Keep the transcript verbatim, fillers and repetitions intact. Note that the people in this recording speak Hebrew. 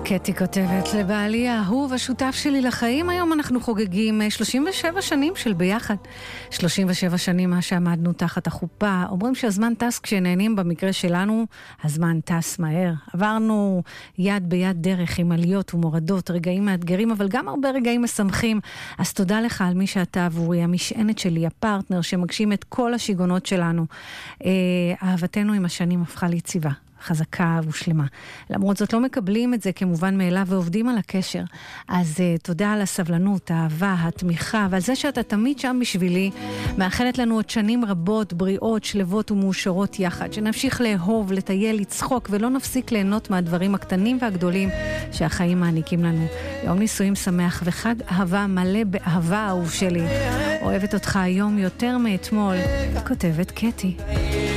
קטי כותבת, לבעלי האהוב, השותף שלי לחיים, היום אנחנו חוגגים שלושים ושבע שנים של ביחד. שלושים ושבע שנים מה שעמדנו תחת החופה. אומרים שהזמן טס כשנהנים, במקרה שלנו הזמן טס מהר. עברנו יד ביד דרך עם עליות ומורדות, רגעים מאתגרים, אבל גם הרבה רגעים משמחים. אז תודה לך על מי שאתה עבורי, המשענת שלי, הפרטנר שמגשים את כל השיגונות שלנו. אהבתנו עם השנים הפכה ליציבה. חזקה ושלמה. למרות זאת לא מקבלים את זה כמובן מאליו ועובדים על הקשר. אז uh, תודה על הסבלנות, האהבה, התמיכה, ועל זה שאתה תמיד שם בשבילי. מאחלת לנו עוד שנים רבות, בריאות, שלבות ומאושרות יחד. שנמשיך לאהוב, לטייל, לצחוק, ולא נפסיק ליהנות מהדברים הקטנים והגדולים שהחיים מעניקים לנו. יום נישואים שמח וחג אהבה מלא באהבה, אהוב שלי. אוהבת אותך היום יותר מאתמול. כותבת קטי.